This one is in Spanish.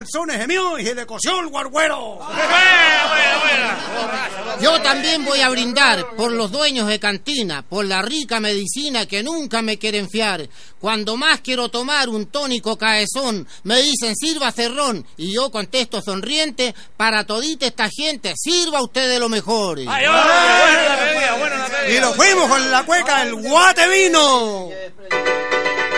calzones gemió y se le coció el guarguero. Yo también voy a brindar por los dueños de cantina, por la rica medicina que nunca me quieren fiar. Cuando más quiero tomar un tónico caezón, me dicen sirva cerrón, y yo contesto sonriente, para todita esta gente, sirva usted de lo mejor. Y lo fuimos con la cueca, el guate vino.